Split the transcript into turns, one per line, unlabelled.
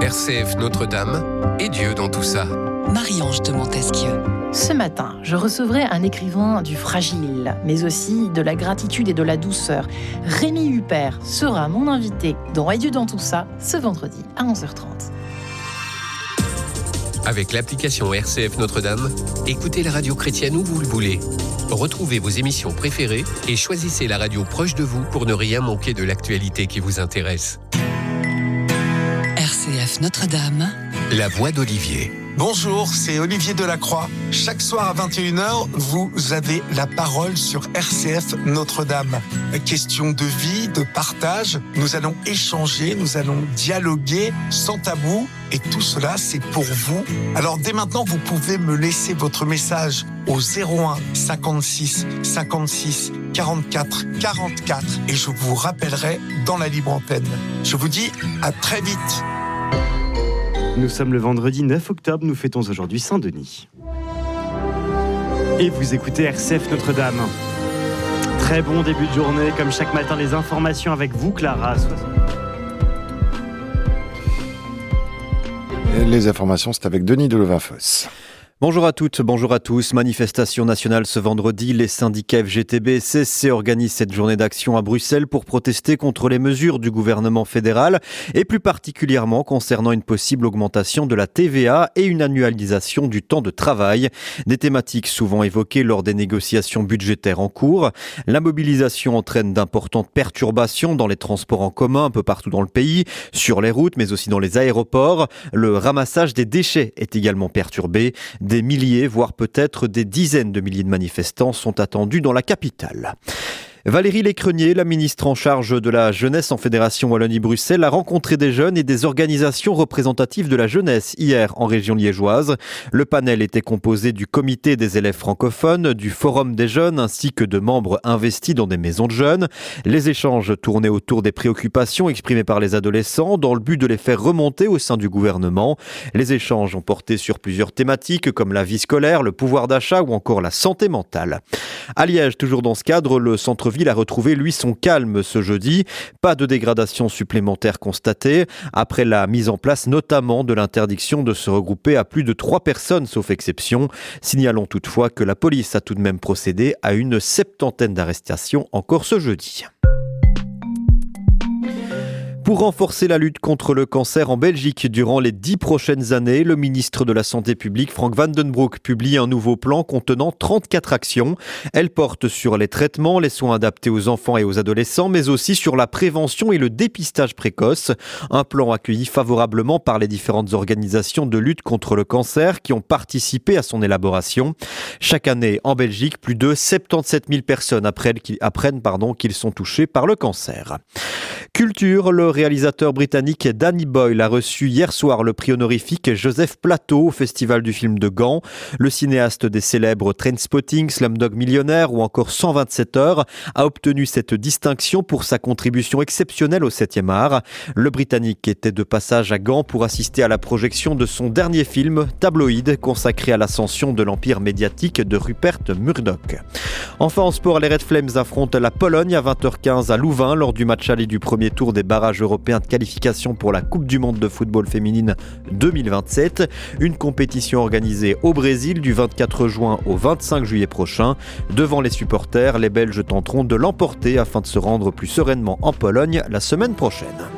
RCF Notre-Dame et Dieu dans tout ça.
Marie-Ange de Montesquieu.
Ce matin, je recevrai un écrivain du fragile, mais aussi de la gratitude et de la douceur. Rémi Huppert sera mon invité dans Et Dieu dans tout ça, ce vendredi à 11h30.
Avec l'application RCF Notre-Dame, écoutez la radio chrétienne où vous le voulez. Retrouvez vos émissions préférées et choisissez la radio proche de vous pour ne rien manquer de l'actualité qui vous intéresse.
RCF Notre-Dame.
La voix d'Olivier.
Bonjour, c'est Olivier Delacroix. Chaque soir à 21h, vous avez la parole sur RCF Notre-Dame. Question de vie, de partage. Nous allons échanger, nous allons dialoguer sans tabou. Et tout cela, c'est pour vous. Alors dès maintenant, vous pouvez me laisser votre message au 01 56 56 44 44 et je vous rappellerai dans la libre antenne. Je vous dis à très vite.
Nous sommes le vendredi 9 octobre, nous fêtons aujourd'hui Saint-Denis. Et vous écoutez RCF Notre-Dame. Très bon début de journée, comme chaque matin, les informations avec vous, Clara.
Et les informations, c'est avec Denis Delevinfosse.
Bonjour à toutes, bonjour à tous. Manifestation nationale ce vendredi. Les syndicats FGTB et CSC organisent cette journée d'action à Bruxelles pour protester contre les mesures du gouvernement fédéral et plus particulièrement concernant une possible augmentation de la TVA et une annualisation du temps de travail. Des thématiques souvent évoquées lors des négociations budgétaires en cours. La mobilisation entraîne d'importantes perturbations dans les transports en commun un peu partout dans le pays, sur les routes mais aussi dans les aéroports. Le ramassage des déchets est également perturbé. Des milliers, voire peut-être des dizaines de milliers de manifestants sont attendus dans la capitale. Valérie Lécrenier, la ministre en charge de la jeunesse en Fédération Wallonie-Bruxelles, a rencontré des jeunes et des organisations représentatives de la jeunesse hier en région liégeoise. Le panel était composé du comité des élèves francophones, du forum des jeunes ainsi que de membres investis dans des maisons de jeunes. Les échanges tournaient autour des préoccupations exprimées par les adolescents dans le but de les faire remonter au sein du gouvernement. Les échanges ont porté sur plusieurs thématiques comme la vie scolaire, le pouvoir d'achat ou encore la santé mentale. À Liège, toujours dans ce cadre, le centre-ville a retrouvé, lui, son calme ce jeudi. Pas de dégradation supplémentaire constatée, après la mise en place notamment de l'interdiction de se regrouper à plus de 3 personnes, sauf exception. Signalons toutefois que la police a tout de même procédé à une 70aine d'arrestations encore ce jeudi. Pour renforcer la lutte contre le cancer en Belgique durant les 10 prochaines années, le ministre de la Santé publique, Frank Vandenbroek, publie un nouveau plan contenant 34 actions. Elles portent sur les traitements, les soins adaptés aux enfants et aux adolescents, mais aussi sur la prévention et le dépistage précoce. Un plan accueilli favorablement par les différentes organisations de lutte contre le cancer qui ont participé à son élaboration. Chaque année, en Belgique, plus de 77 000 personnes apprennent qu'ils sont touchés par le cancer. Culture, le réalisateur britannique Danny Boyle a reçu hier soir le prix honorifique Joseph Plateau au Festival du film de Gand. Le cinéaste des célèbres Trainspotting, Slumdog Millionnaire ou encore 127 heures a obtenu cette distinction pour sa contribution exceptionnelle au 7e art. Le Britannique était de passage à Gand pour assister à la projection de son dernier film, Tabloïd, consacré à l'ascension de l'empire médiatique de Rupert Murdoch. Enfin en sport, les Red Flames affrontent la Pologne à 20h15 à Louvain lors du match aller du premier tour des barrages européens de qualification pour la Coupe du Monde de football féminine 2027. Une compétition organisée au Brésil du 24 juin au 25 juillet prochain. Devant les supporters, les Belges tenteront de l'emporter afin de se rendre plus sereinement en Pologne la semaine prochaine.